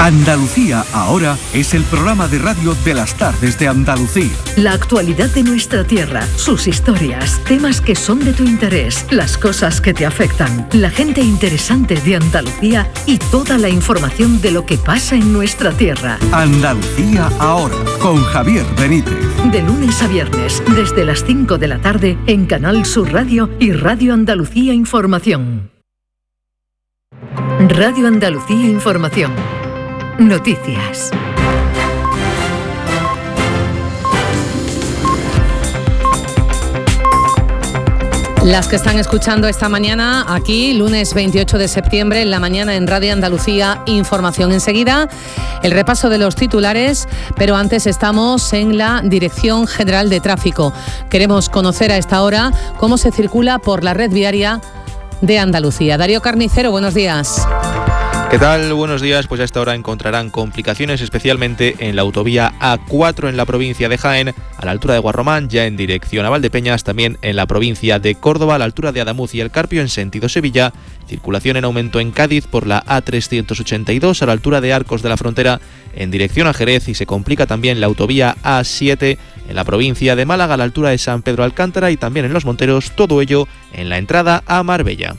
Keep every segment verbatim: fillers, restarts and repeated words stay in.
Andalucía Ahora es el programa de radio de las tardes de Andalucía. La actualidad de nuestra tierra, sus historias, temas que son de tu interés, las cosas que te afectan, la gente interesante de Andalucía y toda la información de lo que pasa en nuestra tierra. Andalucía Ahora, con Javier Benítez. De lunes a viernes, desde las cinco de la tarde, en Canal Sur Radio y Radio Andalucía Información. Radio Andalucía Información. Noticias. Las que están escuchando esta mañana aquí, lunes veintiocho de septiembre, en la mañana en Radio Andalucía Información. Enseguida, el repaso de los titulares, pero antes estamos en la Dirección General de Tráfico. Queremos conocer a esta hora cómo se circula por la red viaria de Andalucía. Darío Carnicero, buenos días. ¿Qué tal? Buenos días. Pues a esta hora encontrarán complicaciones especialmente en la autovía A cuatro en la provincia de Jaén, a la altura de Guarromán, ya en dirección a Valdepeñas, también en la provincia de Córdoba, a la altura de Adamuz y El Carpio en sentido Sevilla, circulación en aumento en Cádiz por la A trescientos ochenta y dos a la altura de Arcos de la Frontera en dirección a Jerez, y se complica también la autovía A siete en la provincia de Málaga a la altura de San Pedro Alcántara y también en Los Monteros, todo ello en la entrada a Marbella.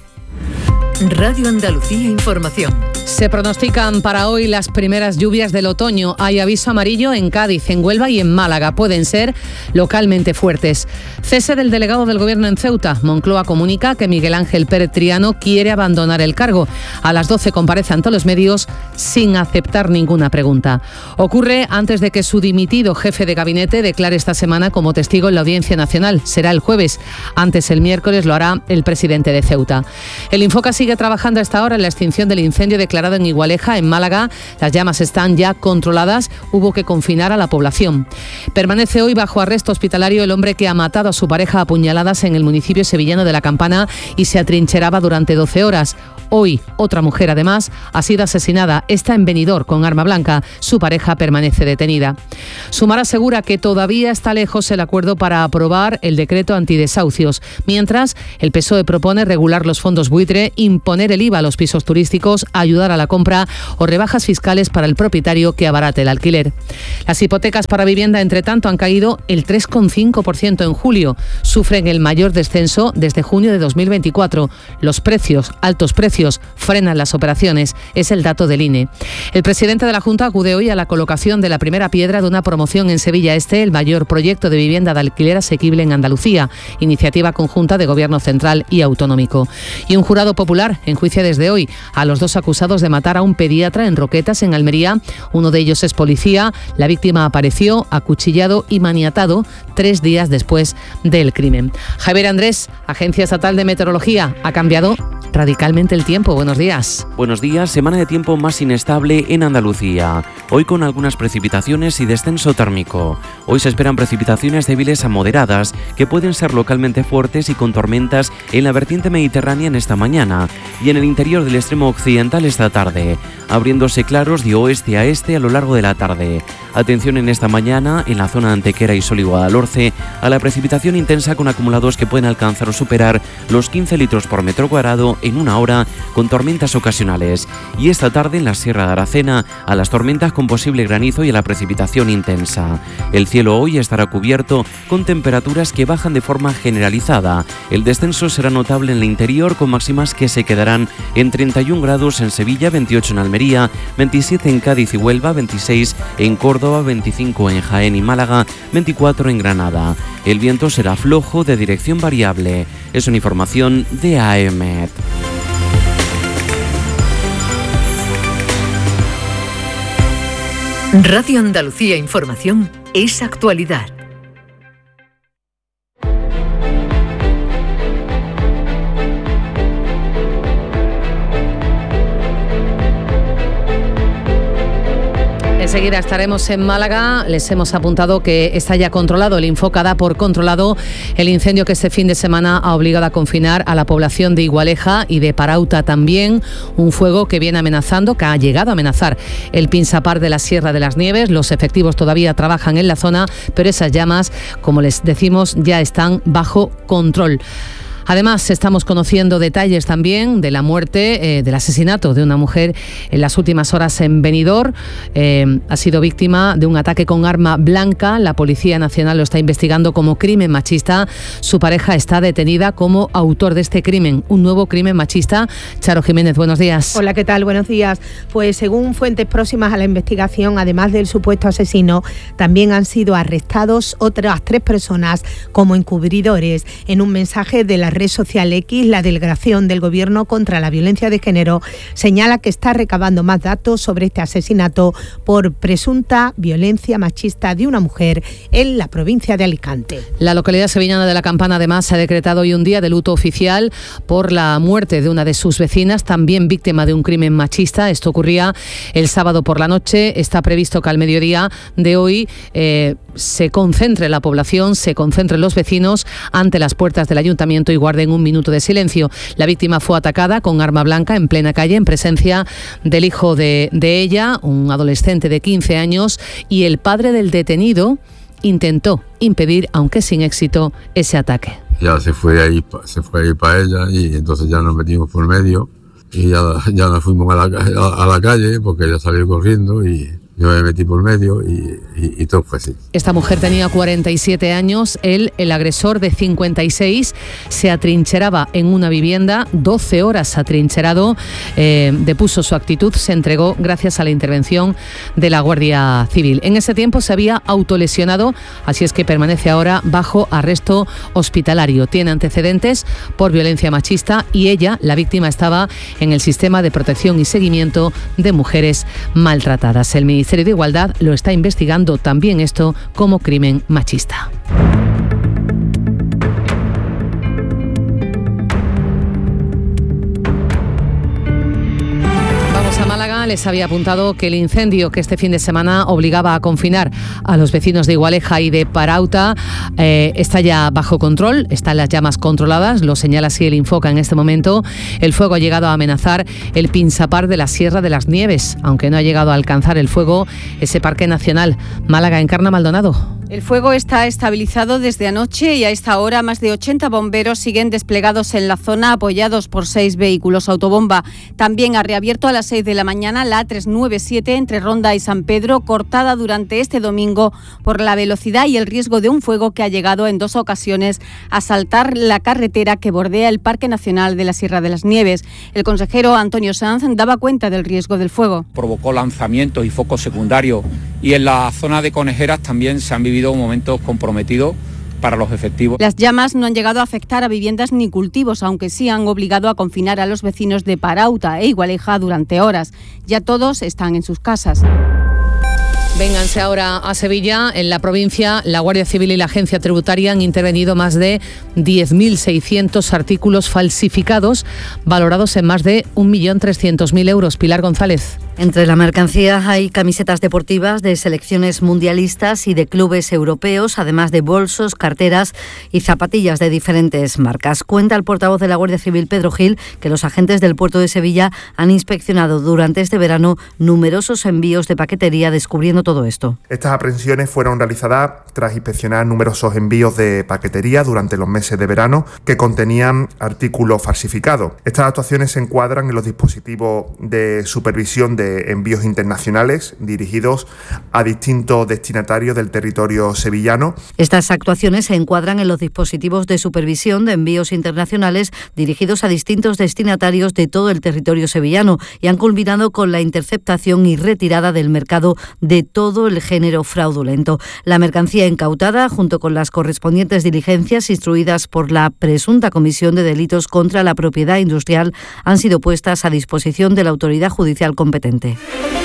Radio Andalucía Información. Se pronostican para hoy las primeras lluvias del otoño. Hay aviso amarillo en Cádiz, en Huelva y en Málaga. Pueden ser localmente fuertes. Cese del delegado del Gobierno en Ceuta. Moncloa comunica que Miguel Ángel Pérez Triano quiere abandonar el cargo. A las doce comparece ante los medios sin aceptar ninguna pregunta. Ocurre antes de que su dimitido jefe de gabinete declare esta semana como testigo en la Audiencia Nacional. Será el jueves. Antes, el miércoles, lo hará el presidente de Ceuta. El Infoca sigue trabajando a esta hora en la extinción del incendio declarado en Igualeja, en Málaga. Las llamas están ya controladas. Hubo que confinar a la población. Permanece hoy bajo arresto hospitalario el hombre que ha matado a su pareja a puñaladas en el municipio sevillano de La Campana y se atrincheraba durante doce horas. Hoy, otra mujer, además, ha sido asesinada. Está en Benidorm con arma blanca. Su pareja permanece detenida. Sumar asegura que todavía está lejos el acuerdo para aprobar el decreto antidesahucios. Mientras, el P S O E propone regular los fondos buitre, imponer el I V A a los pisos turísticos, ayudar a la compra o rebajas fiscales para el propietario que abarate el alquiler. Las hipotecas para vivienda, entre tanto, han caído el tres coma cinco por ciento en julio. Sufren el mayor descenso desde junio de dos mil veinticuatro. Los precios, altos precios, frenan las operaciones. Es el dato del I N E. El presidente de la Junta acude hoy a la colocación de la primera piedra de una promoción en Sevilla Este, el mayor proyecto de vivienda de alquiler asequible en Andalucía, iniciativa conjunta de Gobierno central y autonómico. Y un jurado popular enjuicia desde hoy a los dos acusados de matar a un pediatra en Roquetas, en Almería. Uno de ellos es policía. La víctima apareció acuchillado y maniatado tres días después del crimen. Javier Andrés, Agencia Estatal de Meteorología, ha cambiado radicalmente el tiempo. Buenos días. Buenos días. Semana de tiempo más inestable en Andalucía. Hoy con algunas precipitaciones y descenso térmico. Hoy se esperan precipitaciones débiles a moderadas que pueden ser localmente fuertes y con tormentas en la vertiente mediterránea en esta mañana y en el interior del extremo occidental esta tarde, abriéndose claros de oeste a este a lo largo de la tarde. Atención en esta mañana en la zona de Antequera y Sol y Guadalhorce a la precipitación intensa con acumulados que pueden alcanzar o superar los quince litros por metro cuadrado en una hora con tormentas ocasionales. Y esta tarde en la Sierra de Aracena a las tormentas con posible granizo y a la precipitación intensa. El cielo hoy estará cubierto con temperaturas que bajan de forma generalizada. El descenso será notable en el interior con máximas que se quedarán en treinta y un grados en Sevilla, veintiocho en Almería, veintisiete en Cádiz y Huelva, veintiséis en Córdoba, veinticinco en Jaén y Málaga, veinticuatro en Granada. El viento será flojo de dirección variable. Es una información de A E M E T. Radio Andalucía Información es actualidad. Enseguida estaremos en Málaga. Les hemos apuntado que está ya controlado. El Infoca da por controlado el incendio que este fin de semana ha obligado a confinar a la población de Igualeja y de Parauta también. Un fuego que viene amenazando, que ha llegado a amenazar el Pinsapar de la Sierra de las Nieves. Los efectivos todavía trabajan en la zona, pero esas llamas, como les decimos, ya están bajo control. Además, estamos conociendo detalles también de la muerte, eh, del asesinato de una mujer en las últimas horas en Benidorm. Eh, ha sido víctima de un ataque con arma blanca. La Policía Nacional lo está investigando como crimen machista. Su pareja está detenida como autor de este crimen, un nuevo crimen machista. Charo Jiménez, buenos días. Hola, ¿qué tal? Buenos días. Pues según fuentes próximas a la investigación, además del supuesto asesino, también han sido arrestados otras tres personas como encubridores. En un mensaje de la red social X, la delegación del Gobierno contra la violencia de género señala que está recabando más datos sobre este asesinato por presunta violencia machista de una mujer en la provincia de Alicante. La localidad sevillana de La Campana además ha decretado hoy un día de luto oficial por la muerte de una de sus vecinas, también víctima de un crimen machista. Esto ocurría el sábado por la noche. Está previsto que al mediodía de hoy eh, se concentre la población, se concentren los vecinos ante las puertas del ayuntamiento y guarden un minuto de silencio. La víctima fue atacada con arma blanca en plena calle en presencia del hijo de, de ella, un adolescente de quince años, y el padre del detenido intentó impedir, aunque sin éxito, ese ataque. Ya se fue ahí, se fue ahí para ella y entonces ya nos metimos por medio y ya, ya nos fuimos a la, a, a la calle porque ella salió corriendo y yo me metí por medio y, y, y todo fue así. Esta mujer tenía cuarenta y siete años, él, el agresor, de cincuenta y seis, se atrincheraba en una vivienda, doce horas atrincherado, eh, depuso su actitud, se entregó gracias a la intervención de la Guardia Civil. En ese tiempo se había autolesionado, así es que permanece ahora bajo arresto hospitalario. Tiene antecedentes por violencia machista y ella, la víctima, estaba en el sistema de protección y seguimiento de mujeres maltratadas. El Ministerio El Ministerio de Igualdad lo está investigando también esto como crimen machista. Les había apuntado que el incendio que este fin de semana obligaba a confinar a los vecinos de Igualeja y de Parauta eh, está ya bajo control, están las llamas controladas, lo señala así el Infoca en este momento. El fuego ha llegado a amenazar el Pinsapar de la Sierra de las Nieves, aunque no ha llegado a alcanzar el fuego ese parque nacional. Málaga, Encarna Maldonado. El fuego está estabilizado desde anoche y a esta hora más de ochenta bomberos siguen desplegados en la zona, apoyados por seis vehículos autobomba. También ha reabierto a las seis de la mañana la A trescientos noventa y siete entre Ronda y San Pedro, cortada durante este domingo por la velocidad y el riesgo de un fuego que ha llegado en dos ocasiones a saltar la carretera que bordea el Parque Nacional de la Sierra de las Nieves. El consejero Antonio Sanz daba cuenta del riesgo del fuego. Provocó lanzamientos y focos secundarios y en la zona de Conejeras también se han vivido momentos comprometidos para los efectivos. Las llamas no han llegado a afectar a viviendas ni cultivos, aunque sí han obligado a confinar a los vecinos de Parauta e Igualeja durante horas. Ya todos están en sus casas. Vénganse ahora a Sevilla. En la provincia, la Guardia Civil y la Agencia Tributaria han intervenido más de diez mil seiscientos artículos falsificados, valorados en más de un millón trescientos mil euros. Pilar González. Entre la mercancía hay camisetas deportivas de selecciones mundialistas y de clubes europeos, además de bolsos, carteras y zapatillas de diferentes marcas. Cuenta el portavoz de la Guardia Civil, Pedro Gil, que los agentes del puerto de Sevilla han inspeccionado durante este verano numerosos envíos de paquetería, descubriendo todo esto. Estas aprehensiones fueron realizadas tras inspeccionar numerosos envíos de paquetería durante los meses de verano que contenían artículos falsificados. Estas actuaciones se encuadran en los dispositivos de supervisión de envíos internacionales dirigidos a distintos destinatarios del territorio sevillano. Estas actuaciones se encuadran en los dispositivos de supervisión de envíos internacionales dirigidos a distintos destinatarios de todo el territorio sevillano y han culminado con la interceptación y retirada del mercado de todo el género fraudulento. La mercancía incautada, junto con las correspondientes diligencias instruidas por la presunta Comisión de Delitos contra la Propiedad Industrial, han sido puestas a disposición de la autoridad judicial competente.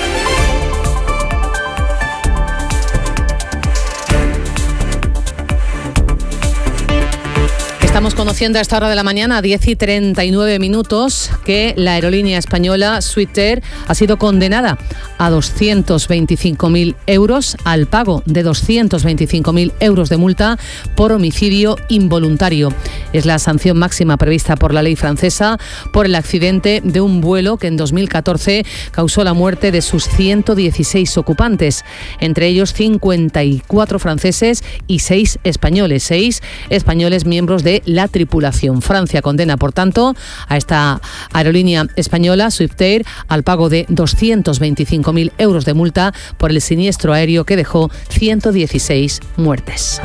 Estamos conociendo a esta hora de la mañana, a diez y treinta y nueve minutos, que la aerolínea española Swissair ha sido condenada a doscientos veinticinco mil euros, al pago de doscientos veinticinco mil euros de multa por homicidio involuntario. Es la sanción máxima prevista por la ley francesa por el accidente de un vuelo que en dos mil catorce causó la muerte de sus ciento dieciséis ocupantes, entre ellos cincuenta y cuatro franceses y seis españoles, seis españoles miembros de la tripulación. Francia condena, por tanto, a esta aerolínea española, Swiftair, al pago de doscientos veinticinco mil euros de multa por el siniestro aéreo que dejó ciento dieciséis muertes.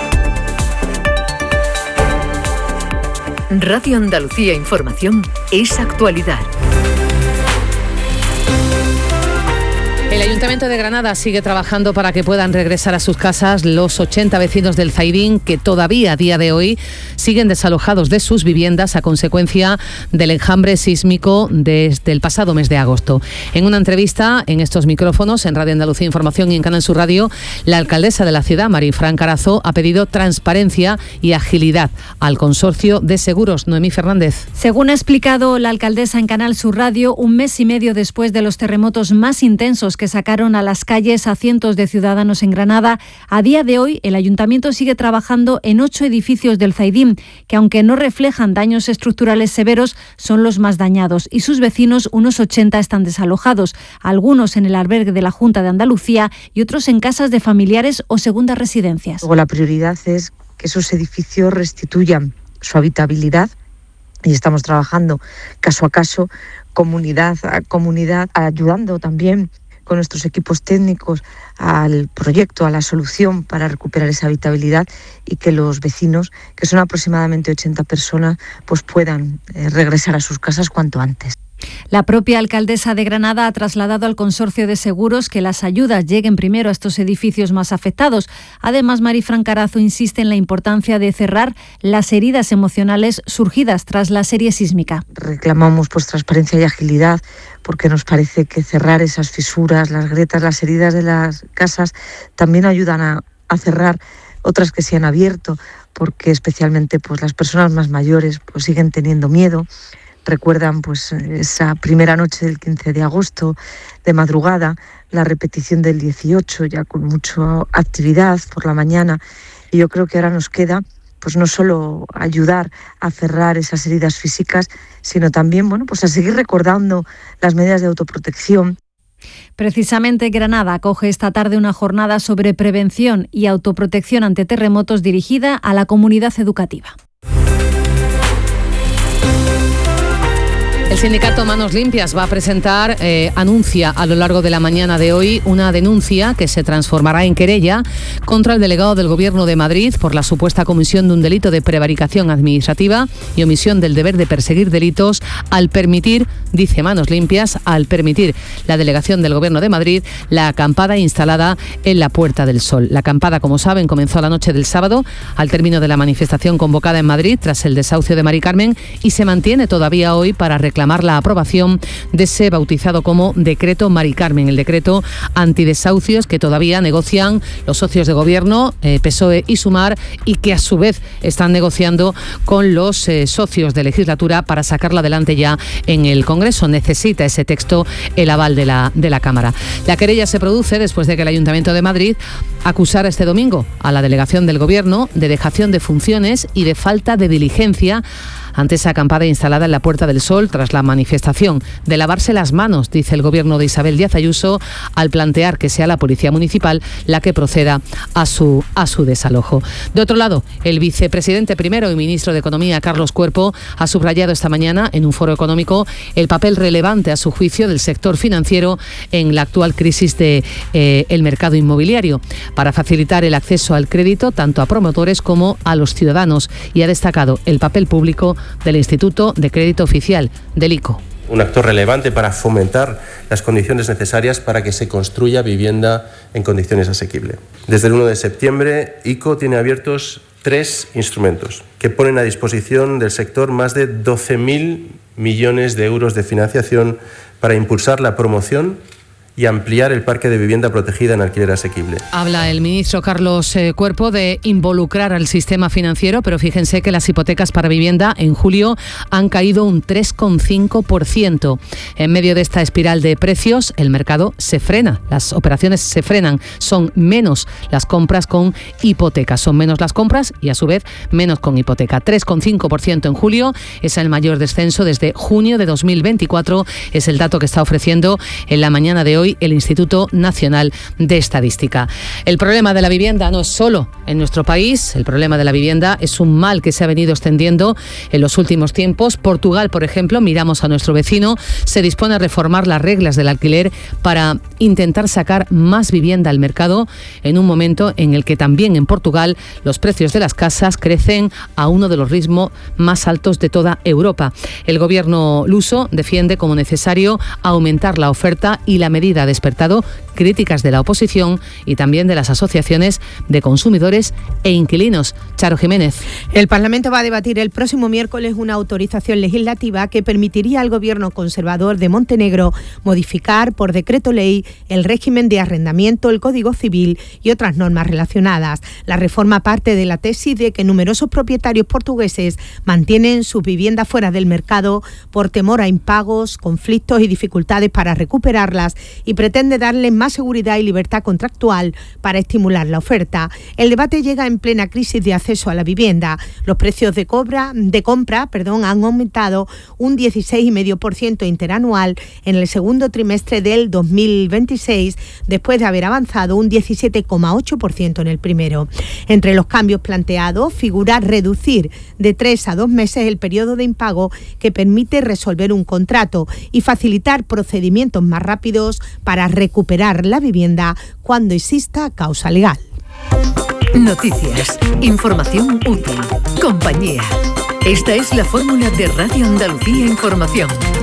Radio Andalucía Información es actualidad. El Ayuntamiento de Granada sigue trabajando para que puedan regresar a sus casas los ochenta vecinos del Zaidín que todavía a día de hoy siguen desalojados de sus viviendas a consecuencia del enjambre sísmico desde el pasado mes de agosto. En una entrevista en estos micrófonos, en Radio Andalucía Información y en Canal Sur Radio, la alcaldesa de la ciudad, Marifran Carazo, ha pedido transparencia y agilidad al consorcio de seguros. Noemí Fernández. Según ha explicado la alcaldesa en Canal Sur Radio, un mes y medio después de los terremotos más intensos que sacaron a las calles a cientos de ciudadanos en Granada, a día de hoy el ayuntamiento sigue trabajando en ocho edificios del Zaidín, que aunque no reflejan daños estructurales severos, son los más dañados y sus vecinos, unos ochenta, están desalojados, algunos en el albergue de la Junta de Andalucía y otros en casas de familiares o segundas residencias. Luego la prioridad es que esos edificios restituyan su habitabilidad y estamos trabajando caso a caso, comunidad a comunidad, ayudando también con nuestros equipos técnicos al proyecto, a la solución para recuperar esa habitabilidad y que los vecinos, que son aproximadamente ochenta personas, pues puedan eh, regresar a sus casas cuanto antes. La propia alcaldesa de Granada ha trasladado al consorcio de seguros que las ayudas lleguen primero a estos edificios más afectados. Además, Marifran Carazo insiste en la importancia de cerrar las heridas emocionales surgidas tras la serie sísmica. Reclamamos pues transparencia y agilidad porque nos parece que cerrar esas fisuras, las grietas, las heridas de las casas también ayudan a, a cerrar otras que se han abierto, porque especialmente pues las personas más mayores pues siguen teniendo miedo. Recuerdan pues esa primera noche del quince de agosto de madrugada, la repetición del dieciocho ya con mucha actividad por la mañana, y yo creo que ahora nos queda pues no solo ayudar a cerrar esas heridas físicas, sino también bueno pues a seguir recordando las medidas de autoprotección. Precisamente Granada acoge esta tarde una jornada sobre prevención y autoprotección ante terremotos dirigida a la comunidad educativa. El sindicato Manos Limpias va a presentar, eh, anuncia a lo largo de la mañana de hoy, una denuncia que se transformará en querella contra el delegado del Gobierno de Madrid por la supuesta comisión de un delito de prevaricación administrativa y omisión del deber de perseguir delitos al permitir, dice Manos Limpias, al permitir la delegación del Gobierno de Madrid la acampada instalada en la Puerta del Sol. La acampada, como saben, comenzó la noche del sábado al término de la manifestación convocada en Madrid tras el desahucio de Mari Carmen y se mantiene todavía hoy para reclamar la aprobación de ese bautizado como Decreto Mari Carmen, el decreto antidesahucios que todavía negocian los socios de gobierno, eh, P S O E y Sumar, y que a su vez están negociando con los eh, socios de legislatura para sacarla adelante ya en el Congreso. Necesita ese texto el aval de la, de la Cámara. La querella se produce después de que el Ayuntamiento de Madrid acusara este domingo a la delegación del Gobierno de dejación de funciones y de falta de diligencia ante esa acampada instalada en la Puerta del Sol tras la manifestación. De lavarse las manos, dice el Gobierno de Isabel Díaz Ayuso, al plantear que sea la Policía Municipal la que proceda a su, a su desalojo. De otro lado, el vicepresidente primero y ministro de Economía, Carlos Cuerpo, ha subrayado esta mañana en un foro económico el papel relevante, a su juicio, del sector financiero en la actual crisis del de, eh, mercado inmobiliario, para facilitar el acceso al crédito tanto a promotores como a los ciudadanos, y ha destacado el papel público del Instituto de Crédito Oficial, del I C O. Un actor relevante para fomentar las condiciones necesarias para que se construya vivienda en condiciones asequibles. Desde el uno de septiembre, I C O tiene abiertos tres instrumentos que ponen a disposición del sector más de doce mil millones de euros de financiación para impulsar la promoción y ampliar el parque de vivienda protegida en alquiler asequible. Habla el ministro Carlos eh, Cuerpo de involucrar al sistema financiero, pero fíjense que las hipotecas para vivienda en julio han caído un tres coma cinco por ciento. En medio de esta espiral de precios, el mercado se frena, las operaciones se frenan, son menos las compras con hipotecas, son menos las compras y a su vez menos con hipoteca. tres coma cinco por ciento en julio es el mayor descenso desde junio de dos mil veinticuatro, es el dato que está ofreciendo en la mañana de hoy hoy el Instituto Nacional de Estadística. El problema de la vivienda no es solo en nuestro país, el problema de la vivienda es un mal que se ha venido extendiendo en los últimos tiempos. Portugal, por ejemplo, miramos a nuestro vecino, se dispone a reformar las reglas del alquiler para intentar sacar más vivienda al mercado en un momento en el que también en Portugal los precios de las casas crecen a uno de los ritmos más altos de toda Europa. El gobierno luso defiende como necesario aumentar la oferta y la medida ha despertado críticas de la oposición y también de las asociaciones de consumidores e inquilinos. Charo Jiménez. El Parlamento va a debatir el próximo miércoles una autorización legislativa que permitiría al gobierno conservador de Montenegro modificar por decreto ley el régimen de arrendamiento, el Código Civil y otras normas relacionadas. La reforma parte de la tesis de que numerosos propietarios portugueses mantienen sus viviendas fuera del mercado por temor a impagos, conflictos y dificultades para recuperarlas y pretende darles más seguridad y libertad contractual para estimular la oferta. El debate llega en plena crisis de acceso a la vivienda. Los precios de, cobra, de compra perdón, han aumentado un dieciséis coma cinco por ciento interanual en el segundo trimestre del dos mil veintiséis, después de haber avanzado un diecisiete coma ocho por ciento en el primero. Entre los cambios planteados figura reducir de tres a dos meses el periodo de impago que permite resolver un contrato y facilitar procedimientos más rápidos para recuperar la vivienda cuando exista causa legal. Noticias, información útil, compañía. Esta es la fórmula de Radio Andalucía Información.